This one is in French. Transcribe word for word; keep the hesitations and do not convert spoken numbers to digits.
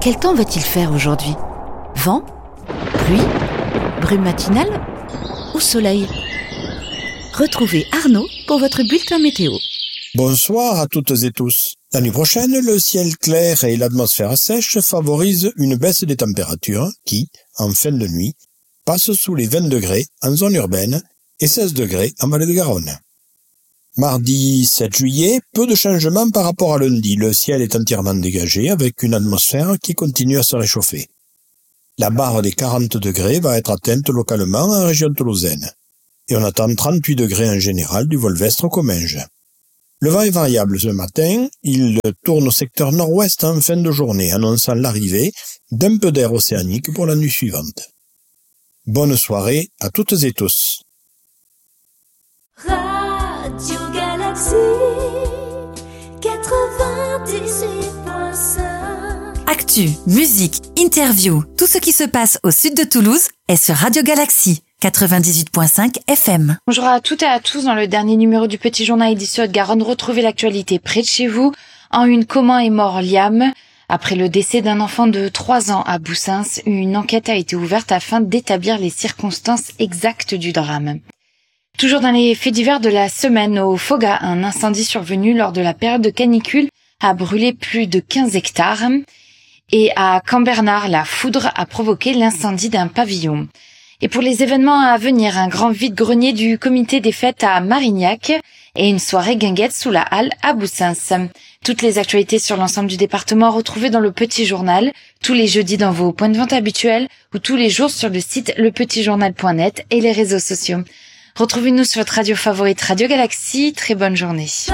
Quel temps va-t-il faire aujourd'hui ? Vent ? Pluie ? Brume matinale ? Ou soleil ? Retrouvez Arnaud pour votre bulletin météo. Bonsoir à toutes et tous. La nuit prochaine, le ciel clair et l'atmosphère sèche favorisent une baisse des températures qui, en fin de nuit, passe sous les vingt degrés en zone urbaine et seize degrés en vallée de Garonne. Mardi sept juillet, peu de changements par rapport à lundi. Le ciel est entièrement dégagé avec une atmosphère qui continue à se réchauffer. La barre des quarante degrés va être atteinte localement en région toulousaine. Et on attend trente-huit degrés en général du Volvestre au Comminges. Le vent est variable ce matin, il tourne au secteur nord-ouest en fin de journée, annonçant l'arrivée d'un peu d'air océanique pour la nuit suivante. Bonne soirée à toutes et tous. Radio Galaxy quatre-vingt-dix-huit point cinq. Actu, musique, interview, tout ce qui se passe au sud de Toulouse est sur Radio Galaxy quatre-vingt-dix-huit point cinq F M. Bonjour à toutes et à tous. Dans le dernier numéro du Petit Journal d'ici Haute-Garonne, retrouvez l'actualité près de chez vous. En une, comment est mort Liam ? Après le décès d'un enfant de trois ans à Boussens, une enquête a été ouverte afin d'établir les circonstances exactes du drame. Toujours dans les faits divers de la semaine, au Foga, un incendie survenu lors de la période de canicule a brûlé plus de quinze hectares. Et à Cambernard, la foudre a provoqué l'incendie d'un pavillon. Et pour les événements à venir, un grand vide-grenier du comité des fêtes à Marignac et une soirée guinguette sous la halle à Boussens. Toutes les actualités sur l'ensemble du département retrouvées dans le Petit Journal, tous les jeudis dans vos points de vente habituels ou tous les jours sur le site le petit journal point net et les réseaux sociaux. Retrouvez-nous sur votre radio favorite Radio Galaxy. Très bonne journée.